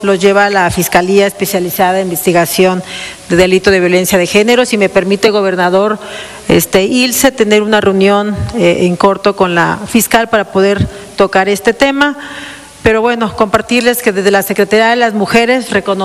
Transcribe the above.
Lo lleva la Fiscalía Especializada de Investigación de Delito de Violencia de Género. Si me permite, gobernador, Ilse, tener una reunión en corto con la fiscal para poder tocar este tema. Pero bueno, compartirles que desde la Secretaría de las Mujeres reconocemos